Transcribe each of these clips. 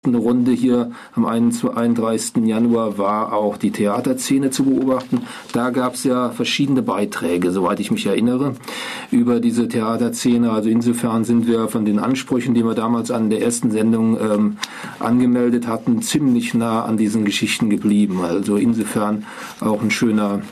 Eine Runde hier am 31. Januar war auch die Theaterszene zu beobachten. Da gab es ja verschiedene Beiträge, soweit ich mich erinnere, über diese Theaterszene. Also insofern sind wir von den Ansprüchen, die wir damals an der ersten Sendung angemeldet hatten, ziemlich nah an diesen Geschichten geblieben. Also insofern auch ein schöner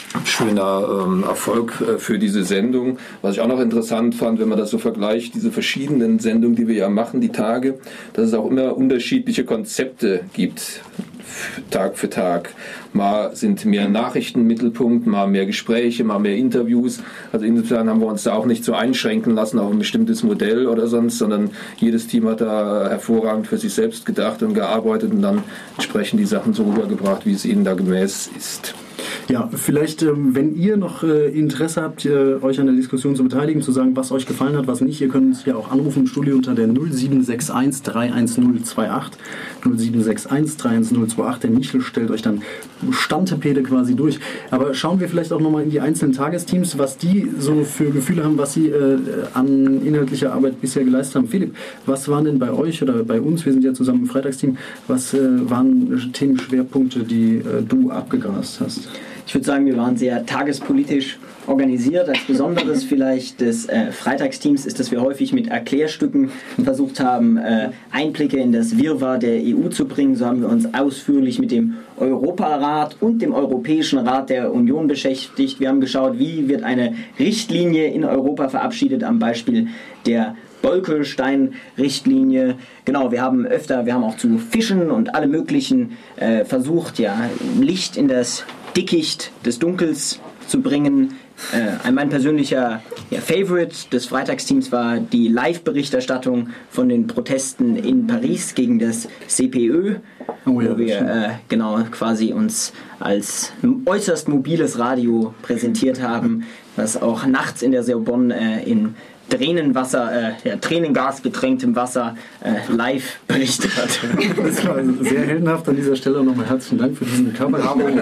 Erfolg für diese Sendung. Was ich auch noch interessant fand, wenn man das so vergleicht, diese verschiedenen Sendungen, die wir ja machen, die Tage, dass es auch immer unterschiedliche Konzepte gibt, Tag für Tag. Mal sind mehr Nachrichten im Mittelpunkt, mal mehr Gespräche, mal mehr Interviews. Also insofern haben wir uns da auch nicht so einschränken lassen auf ein bestimmtes Modell oder sonst, sondern jedes Team hat da hervorragend für sich selbst gedacht und gearbeitet und dann entsprechend die Sachen so rübergebracht, wie es ihnen da gemäß ist. Ja, vielleicht, wenn ihr noch Interesse habt, euch an der Diskussion zu beteiligen, zu sagen, was euch gefallen hat, was nicht, ihr könnt uns ja auch anrufen im Studio unter der 0761 310 28. 0761 310 28. Der Michel stellt euch dann Standtepede quasi durch. Aber schauen wir vielleicht auch nochmal in die einzelnen Tagesteams, was die so für Gefühle haben, was sie an inhaltlicher Arbeit bisher geleistet haben. Philipp, was waren denn bei euch oder bei uns, wir sind ja zusammen im Freitagsteam, was waren Themenschwerpunkte, die du abgegrast hast? Ich würde sagen, wir waren sehr tagespolitisch organisiert. Als Besonderes vielleicht des Freitagsteams ist, dass wir häufig mit Erklärstücken versucht haben, Einblicke in das Wirrwarr der EU zu bringen. So haben wir uns ausführlich mit dem Europarat und dem Europäischen Rat der Union beschäftigt. Wir haben geschaut, wie wird eine Richtlinie in Europa verabschiedet, am Beispiel der Bolkestein-Richtlinie. Genau, wir haben auch zu fischen und alle möglichen versucht, Licht in das Dickicht des Dunkels zu bringen. Mein persönlicher Favorite des Freitagsteams war die Live-Berichterstattung von den Protesten in Paris gegen das CPÖ, wo wir quasi uns als äußerst mobiles Radio präsentiert haben, was auch nachts in der Sorbonne in Tränengas getränktem Wasser live berichtet hat. Das war sehr heldenhaft. An dieser Stelle nochmal herzlichen Dank für diesen Körperrahmen.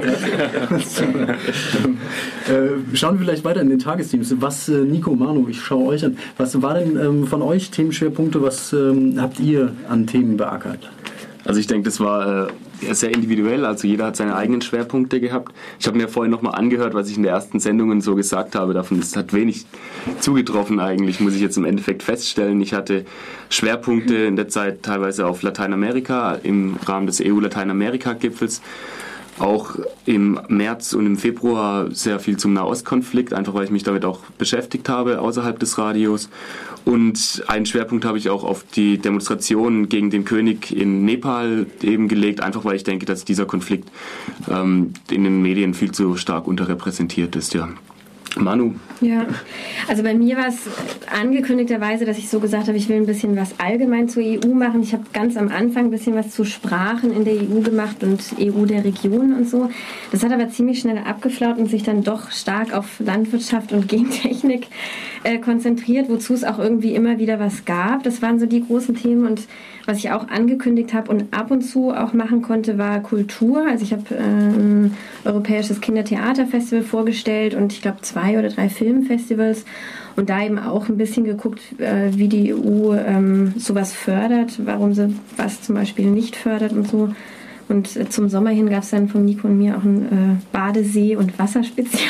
Schauen wir vielleicht weiter in den Tagesteams. Was, Nico, Manu, ich schaue euch an. Was war denn von euch Themenschwerpunkte? Was habt ihr an Themen beackert? Also ich denke, das war sehr individuell, also jeder hat seine eigenen Schwerpunkte gehabt. Ich habe mir vorhin nochmal angehört, was ich in der ersten Sendungen so gesagt habe, davon es hat wenig zugetroffen eigentlich, muss ich jetzt im Endeffekt feststellen. Ich hatte Schwerpunkte in der Zeit teilweise auf Lateinamerika, im Rahmen des EU-Lateinamerika-Gipfels, auch im März und im Februar sehr viel zum Nahostkonflikt, einfach weil ich mich damit auch beschäftigt habe außerhalb des Radios. Und einen Schwerpunkt habe ich auch auf die Demonstrationen gegen den König in Nepal eben gelegt, einfach weil ich denke, dass dieser Konflikt in den Medien viel zu stark unterrepräsentiert ist. Ja. Manu? Ja, also bei mir war es angekündigterweise, dass ich so gesagt habe, ich will ein bisschen was allgemein zur EU machen. Ich habe ganz am Anfang ein bisschen was zu Sprachen in der EU gemacht und EU der Regionen und so. Das hat aber ziemlich schnell abgeflaut und sich dann doch stark auf Landwirtschaft und Gentechnik konzentriert, wozu es auch irgendwie immer wieder was gab. Das waren so die großen Themen, und was ich auch angekündigt habe und ab und zu auch machen konnte, war Kultur. Also ich habe ein europäisches Kindertheaterfestival vorgestellt und ich glaube 2 oder 3 Filmfestivals und da eben auch ein bisschen geguckt, wie die EU sowas fördert, warum sie was zum Beispiel nicht fördert und so. Und zum Sommer hin gab es dann von Nico und mir auch ein Badesee- und Wasserspezial.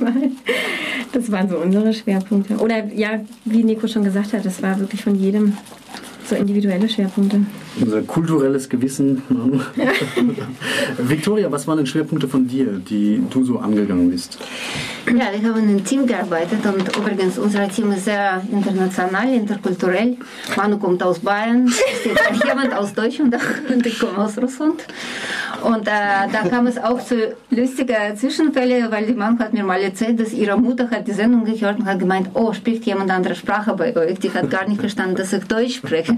Das waren so unsere Schwerpunkte. Oder ja, wie Nico schon gesagt hat, das war wirklich von jedem so individuelle Schwerpunkte. Unser kulturelles Gewissen. Ja. Viktoria, was waren denn Schwerpunkte von dir, die du so angegangen bist? Ja, wir haben im Team gearbeitet und übrigens unser Team ist sehr international, interkulturell. Manu kommt aus Bayern, ist jetzt auch jemand aus Deutschland und ich komme aus Russland. Und da kam es auch zu lustigen Zwischenfällen, weil die Mann hat mir mal erzählt, dass ihre Mutter hat die Sendung gehört und hat gemeint, oh, spricht jemand andere Sprache bei euch? Die hat gar nicht verstanden, dass ich Deutsch spreche.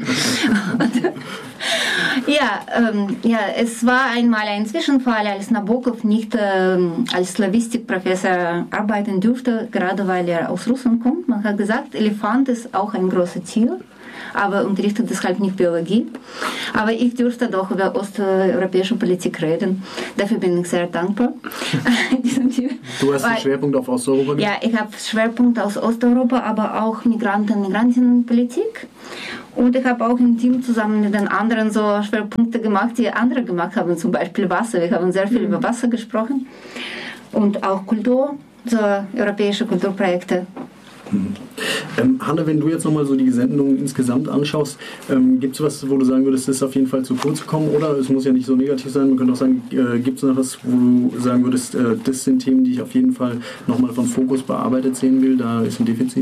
Es war einmal ein Zwischenfall, als Nabokov nicht als Slawistikprofessor arbeiten durfte, gerade weil er aus Russland kommt. Man hat gesagt, Elefant ist auch ein großes Tier, aber unterrichtet deshalb nicht Biologie. Aber ich durfte doch über osteuropäische Politik reden. Dafür bin ich sehr dankbar. Du hast einen Schwerpunkt auf Osteuropa? Ja, ich habe Schwerpunkt aus Osteuropa, aber auch Migrantinnenpolitik. Und ich habe auch im Team zusammen mit den anderen so Schwerpunkte gemacht, die andere gemacht haben, zum Beispiel Wasser. Wir haben sehr viel über Wasser gesprochen und auch Kultur, so europäische Kulturprojekte. Hanna, wenn du jetzt nochmal so die Sendung insgesamt anschaust, gibt es was, wo du sagen würdest, das ist auf jeden Fall zu kurz gekommen, oder es muss ja nicht so negativ sein, man könnte auch sagen, gibt es noch was, wo du sagen würdest, das sind Themen, die ich auf jeden Fall nochmal von Fokus bearbeitet sehen will, da ist ein Defizit?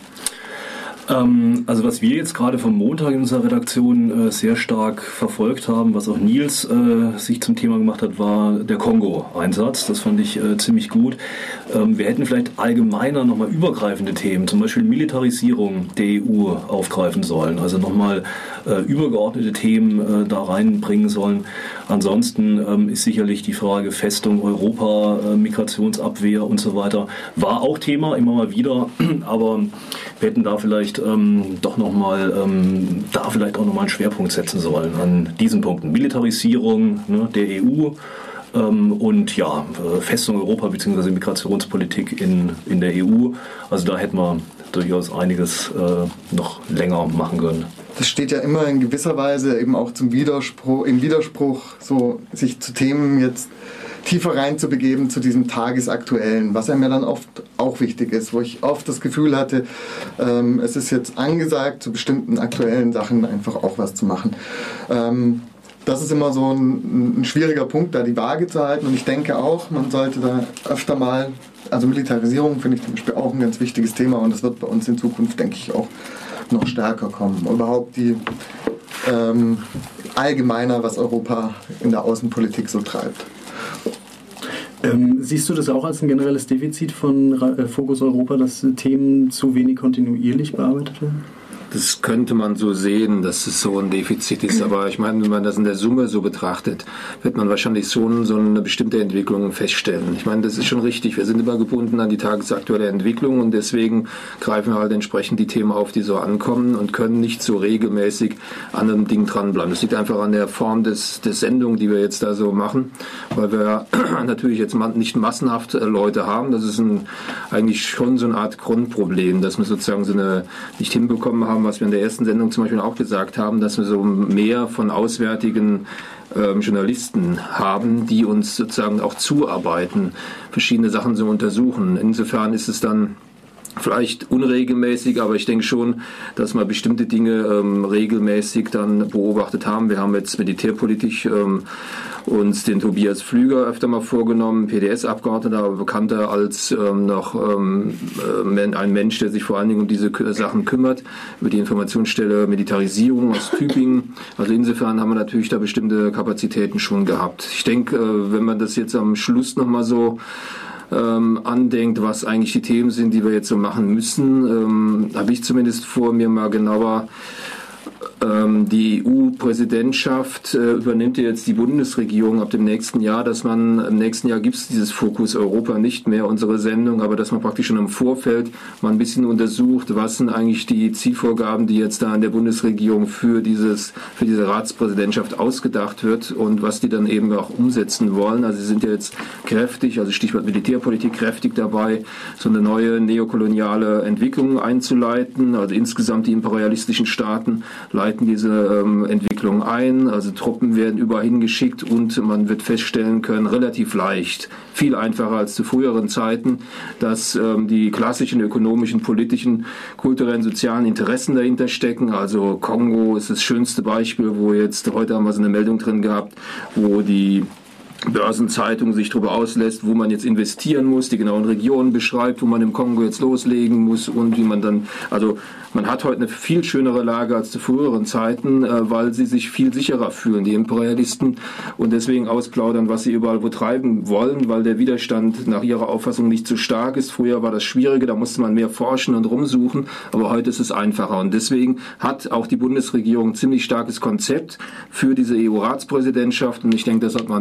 Also was wir jetzt gerade vom Montag in unserer Redaktion sehr stark verfolgt haben, was auch Nils sich zum Thema gemacht hat, war der Kongo-Einsatz. Das fand ich ziemlich gut. Wir hätten vielleicht allgemeiner nochmal übergreifende Themen, zum Beispiel Militarisierung der EU aufgreifen sollen, also nochmal übergeordnete Themen da reinbringen sollen. Ansonsten ist sicherlich die Frage Festung Europa, Migrationsabwehr und so weiter, war auch Thema, immer mal wieder, aber wir hätten da vielleicht doch nochmal einen Schwerpunkt setzen sollen an diesen Punkten. Militarisierung, ne, der EU und ja, Festung Europa bzw. Migrationspolitik in der EU. Also da hätten wir durchaus einiges noch länger machen können. Das steht ja immer in gewisser Weise eben auch im Widerspruch, so sich zu Themen jetzt tiefer reinzubegeben zu diesem Tagesaktuellen, was einem ja dann oft auch wichtig ist, wo ich oft das Gefühl hatte, es ist jetzt angesagt, zu bestimmten aktuellen Sachen einfach auch was zu machen. Das ist immer so ein schwieriger Punkt, da die Waage zu halten, und ich denke auch, man sollte da öfter mal, also Militarisierung finde ich zum Beispiel auch ein ganz wichtiges Thema, und das wird bei uns in Zukunft, denke ich, auch noch stärker kommen. Überhaupt die allgemeiner, was Europa in der Außenpolitik so treibt. Siehst du das auch als ein generelles Defizit von Fokus Europa, dass Themen zu wenig kontinuierlich bearbeitet werden? Das könnte man so sehen, dass es so ein Defizit ist. Aber ich meine, wenn man das in der Summe so betrachtet, wird man wahrscheinlich so eine bestimmte Entwicklung feststellen. Ich meine, das ist schon richtig. Wir sind immer gebunden an die tagesaktuelle Entwicklung, und deswegen greifen wir halt entsprechend die Themen auf, die so ankommen, und können nicht so regelmäßig an einem Ding dranbleiben. Das liegt einfach an der Form der Sendung, die wir jetzt da so machen, weil wir natürlich jetzt nicht massenhaft Leute haben. Das ist eigentlich schon so eine Art Grundproblem, dass wir sozusagen nicht hinbekommen haben, was wir in der ersten Sendung zum Beispiel auch gesagt haben, dass wir so mehr von auswärtigen Journalisten haben, die uns sozusagen auch zuarbeiten, verschiedene Sachen zu untersuchen. Insofern ist es dann vielleicht unregelmäßig, aber ich denke schon, dass wir bestimmte Dinge regelmäßig dann beobachtet haben. Wir haben jetzt militärpolitisch uns den Tobias Pflüger öfter mal vorgenommen, PDS-Abgeordneter, aber bekannter als ein Mensch, der sich vor allen Dingen um diese Sachen kümmert, über die Informationsstelle Militarisierung aus Tübingen. Also insofern haben wir natürlich da bestimmte Kapazitäten schon gehabt. Ich denke, wenn man das jetzt am Schluss nochmal so andenkt, was eigentlich die Themen sind, die wir jetzt so machen müssen, habe ich zumindest vor, mir mal genauer die EU-Präsidentschaft übernimmt jetzt die Bundesregierung ab dem nächsten Jahr, dass man im nächsten Jahr gibt es dieses Fokus Europa nicht mehr, unsere Sendung, aber dass man praktisch schon im Vorfeld mal ein bisschen untersucht, was sind eigentlich die Zielvorgaben, die jetzt da in der Bundesregierung für diese Ratspräsidentschaft ausgedacht wird und was die dann eben auch umsetzen wollen. Also sie sind ja jetzt kräftig, also Stichwort Militärpolitik, kräftig dabei, so eine neue neokoloniale Entwicklung einzuleiten. Also insgesamt die imperialistischen Staaten leiten diese Entwicklung ein, also Truppen werden überall hingeschickt, und man wird feststellen können, relativ leicht, viel einfacher als zu früheren Zeiten, dass die klassischen ökonomischen, politischen, kulturellen, sozialen Interessen dahinter stecken. Also Kongo ist das schönste Beispiel, wo jetzt, heute haben wir so eine Meldung drin gehabt, wo die Börsenzeitung sich darüber auslässt, wo man jetzt investieren muss, die genauen Regionen beschreibt, wo man im Kongo jetzt loslegen muss und wie man dann, also man hat heute eine viel schönere Lage als zu früheren Zeiten, weil sie sich viel sicherer fühlen, die Imperialisten, und deswegen ausplaudern, was sie überall wo treiben wollen, weil der Widerstand nach ihrer Auffassung nicht so stark ist. Früher war das schwieriger, da musste man mehr forschen und rumsuchen, aber heute ist es einfacher, und deswegen hat auch die Bundesregierung ein ziemlich starkes Konzept für diese EU-Ratspräsidentschaft, und ich denke, das sollte man ein bisschen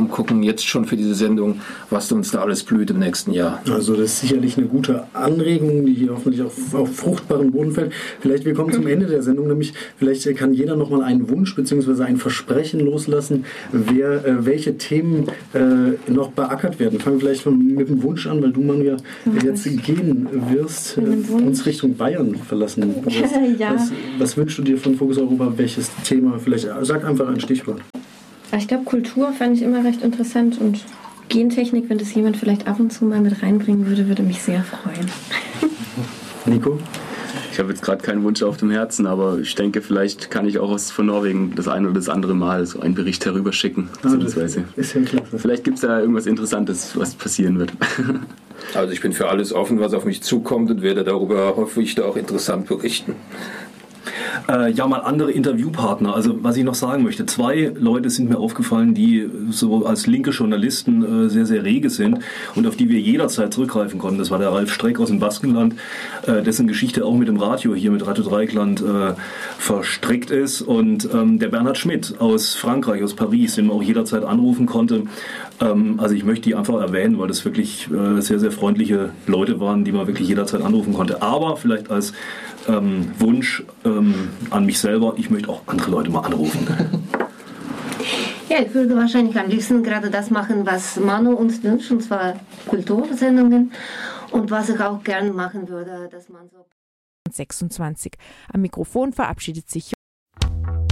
umgucken, jetzt schon für diese Sendung, was uns da alles blüht im nächsten Jahr. Also das ist sicherlich eine gute Anregung, die hier hoffentlich auf fruchtbaren Boden fällt. Vielleicht, wir kommen zum Ende der Sendung, nämlich vielleicht kann jeder nochmal einen Wunsch bzw. ein Versprechen loslassen, welche Themen noch beackert werden. Fangen wir vielleicht mit dem Wunsch an, weil du, Manu, ja jetzt gehen wirst, uns Richtung Bayern verlassen wirst. Ja. Was wünschst du dir von Fokus Europa? Welches Thema? Vielleicht sag einfach ein Stichwort. Ich glaube, Kultur fand ich immer recht interessant und Gentechnik, wenn das jemand vielleicht ab und zu mal mit reinbringen würde, würde mich sehr freuen. Nico? Ich habe jetzt gerade keinen Wunsch auf dem Herzen, aber ich denke, vielleicht kann ich auch von Norwegen das ein oder das andere Mal so einen Bericht herüberschicken. Beziehungsweise. Ist ja klasse. Vielleicht gibt es da irgendwas Interessantes, was passieren wird. Also ich bin für alles offen, was auf mich zukommt und werde darüber hoffentlich da auch interessant berichten. Ja, mal andere Interviewpartner. Also was ich noch sagen möchte, 2 Leute sind mir aufgefallen, die so als linke Journalisten sehr, sehr rege sind und auf die wir jederzeit zurückgreifen konnten. Das war der Ralf Streck aus dem Baskenland, dessen Geschichte auch mit dem Radio hier mit Radio Dreieckland verstrickt ist, und der Bernhard Schmidt aus Frankreich, aus Paris, den man auch jederzeit anrufen konnte. Also ich möchte die einfach erwähnen, weil das wirklich sehr, sehr freundliche Leute waren, die man wirklich jederzeit anrufen konnte. Aber vielleicht als Wunsch an mich selber, ich möchte auch andere Leute mal anrufen. Ja, ich würde wahrscheinlich am liebsten gerade das machen, was Manu uns wünscht, und zwar Kultursendungen. Und was ich auch gerne machen würde, dass man so... 26. Am Mikrofon verabschiedet sich